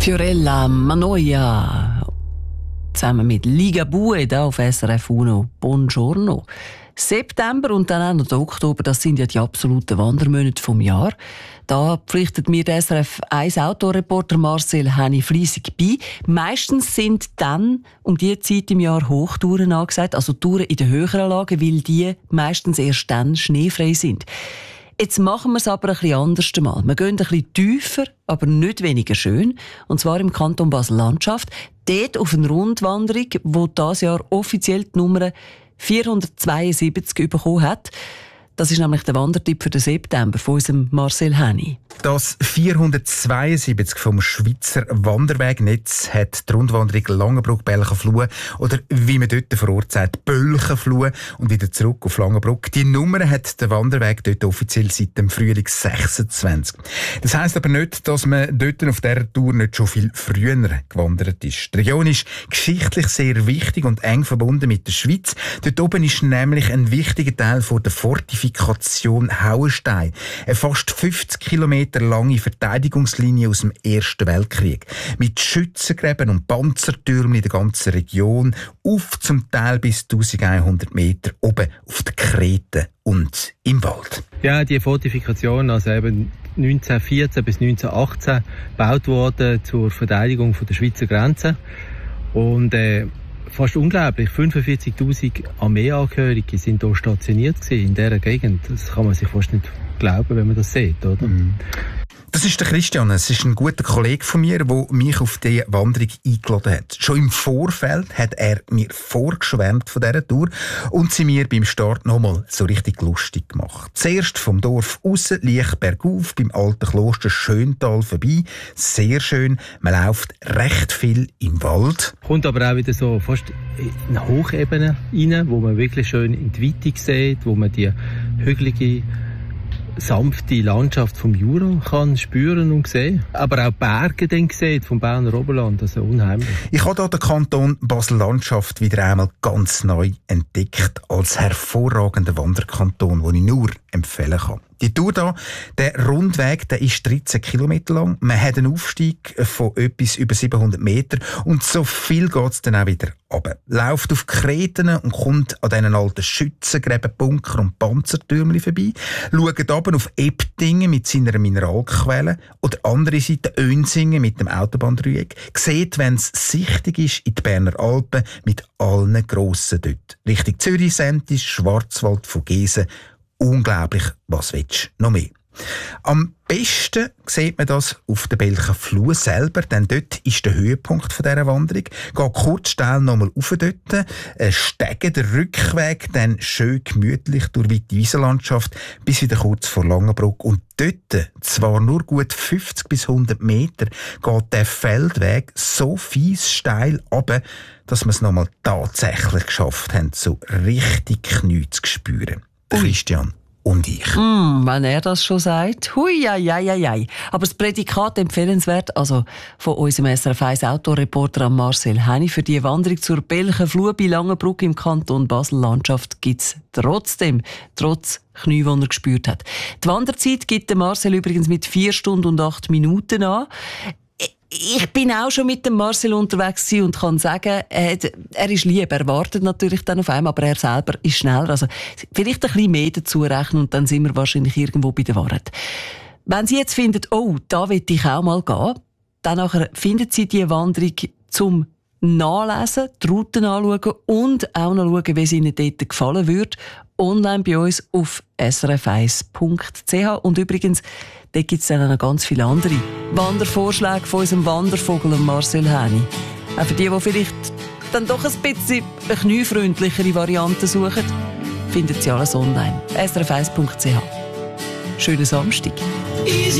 Fiorella Manoia zusammen mit Ligabue da auf SRF Uno. Buongiorno. September und dann auch noch der Oktober, das sind ja die absoluten Wandermonate vom Jahr. Da pflichtet mir der SRF 1 Autoreporter Marcel Henny fleissig bei. Meistens sind dann um diese Zeit im Jahr Hochtouren angesagt, also Touren in den höheren Lagen, weil die meistens erst dann schneefrei sind. Jetzt machen wir es aber ein bisschen anders mal. Wir gehen ein bisschen tiefer, aber nicht weniger schön. Und zwar im Kanton Basel-Landschaft. Dort auf eine Rundwanderung, die dieses Jahr offiziell die Nummer 472 bekommen hat. Das ist nämlich der Wandertipp für den September von unserem Marcel Henny. Das 472 vom Schweizer Wanderwegnetz hat die Rundwanderung Langenbruck-Belchenfluh oder wie man dort vor Ort sagt, Bölchenfluh und wieder zurück auf Langenbruck. Die Nummer hat der Wanderweg dort offiziell seit dem Frühling 26. Das heisst aber nicht, dass man dort auf dieser Tour nicht schon viel früher gewandert ist. Die Region ist geschichtlich sehr wichtig und eng verbunden mit der Schweiz. Dort oben ist nämlich ein wichtiger Teil von der Fortifikation Hauenstein. Eine fast 50 Kilometer lange Verteidigungslinie aus dem Ersten Weltkrieg. Mit Schützengräben und Panzertürmen in der ganzen Region, auf zum Teil bis 1100 Meter oben auf den Kreten und im Wald. Ja, die Fortifikation, also eben 1914 bis 1918 gebaut worden zur Verteidigung der Schweizer Grenze. Und fast unglaublich, 45'000 Armeeangehörige sind hier stationiert gewesen, in dieser Gegend. Das kann man sich fast nicht glauben, wenn man das sieht, oder? Das ist der Christian. Es ist ein guter Kollege von mir, der mich auf diese Wanderung eingeladen hat. Schon im Vorfeld hat er mir vorgeschwärmt von dieser Tour und sie mir beim Start nochmal so richtig lustig gemacht. Zuerst vom Dorf raus, leicht bergauf, beim alten Kloster Schöntal vorbei. Sehr schön. Man läuft recht viel im Wald. Kommt aber auch wieder so fast in eine Hochebene rein, wo man wirklich schön in die Weite sieht, wo man die hügelige, sanfte Landschaft vom Jura kann spüren und sehen. Aber auch Berge dann sieht vom Berner Oberland, also unheimlich. Ich habe hier den Kanton Basel-Landschaft wieder einmal ganz neu entdeckt als hervorragenden Wanderkanton, den ich nur empfehlen kann. Die Tour hier, der Rundweg, der ist 13 Kilometer lang. Man hat einen Aufstieg von etwas über 700 Meter und so viel geht es dann auch wieder runter. Läuft auf Kreten und kommt an diesen alten Schützengräben, Bunker und Panzertürmchen vorbei. Schaut runter auf Ebdingen mit seiner Mineralquelle oder andere Seite Önsingen mit dem Autobahndreieck. Sieht, wenn es sichtig ist, in die Berner Alpen mit allen Grossen dort. Richtung Zürich, Sentis, Schwarzwald, Vogesen. Unglaublich, was willst du noch mehr? Am besten sieht man das auf der Belchenfluh selber, denn dort ist der Höhepunkt dieser Wanderung. Geht kurz steil nochmal rauf dort, steigen den Rückweg, dann schön gemütlich durch weite Wiesenlandschaft bis wieder kurz vor Langenbruck. Und dort, zwar nur gut 50 bis 100 Meter, geht der Feldweg so fies steil runter, dass wir es nochmal tatsächlich geschafft haben, so richtig Knie zu spüren. Christian und ich. Wenn er das schon sagt. Hui, ai. Aber das Prädikat empfehlenswert, also von unserem SRF 1 Autoreporter Marcel Henny, für die Wanderung zur Belchenfluh bei Langenbruck im Kanton Basel-Landschaft gibt es trotzdem, trotz Knie, die er gespürt hat. Die Wanderzeit gibt der Marcel übrigens mit 4 Stunden und 8 Minuten an. Ich bin auch schon mit dem Marcel unterwegs und kann sagen, er ist lieb. Er wartet natürlich dann auf einen, aber er selber ist schneller. Also vielleicht ein bisschen mehr dazu rechnen und dann sind wir wahrscheinlich irgendwo bei der Wahrheit. Wenn Sie jetzt finden, oh, da will ich auch mal gehen, dann nachher finden Sie die Wanderung zum Nachlesen, die Routen anschauen und auch noch schauen, wie es Ihnen dort gefallen würde, online bei uns auf srf1.ch. Und übrigens, dort gibt es dann noch ganz viele andere Wandervorschläge von unserem Wandervogel Marcel Henny. Auch für die vielleicht dann doch ein bisschen eine kniefreundlichere Variante suchen, finden Sie alles online. srf1.ch. Schönen Samstag.